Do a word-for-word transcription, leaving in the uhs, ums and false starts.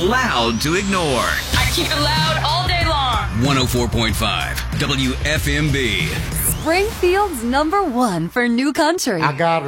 loud to ignore. I keep it loud all day long. one oh four point five W F M B. Springfield's number one for new country. I got